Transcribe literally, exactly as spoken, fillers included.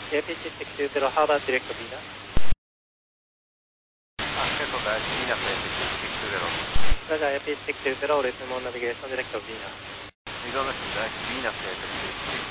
A P C six two zero, how about direct to Venus? Ah, careful guys, Venus A P C six two zero. Roger, A P C six two zero, resume on navigation direct to Venus. Information guys, Venus A P C six two zero.